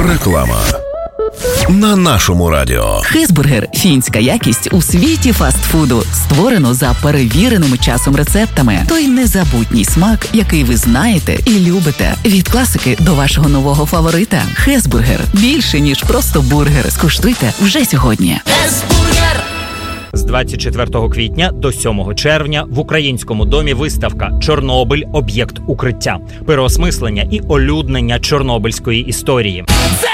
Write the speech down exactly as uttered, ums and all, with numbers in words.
Реклама на нашому радіо. Хезбургер – фінська якість у світі фастфуду. Створено за перевіреними часом рецептами. Той незабутній смак, який ви знаєте і любите. Від класики до вашого нового фаворита. Хезбургер – більше, ніж просто бургер. Скуштуйте вже сьогодні. Хезбургер! З двадцять четвертого квітня до сьомого червня в Українському домі виставка «Чорнобиль. Об'єкт укриття». Переосмислення і олюднення чорнобильської історії. Це